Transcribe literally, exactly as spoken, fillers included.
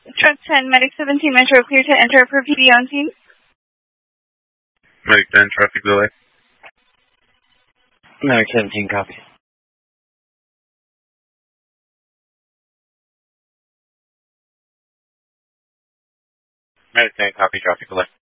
Truck ten, Medic seventeen, Metro clear to enter per P D on scene. Medic ten, traffic delay. Medic seventeen, copy. Medic ten, copy, traffic delay.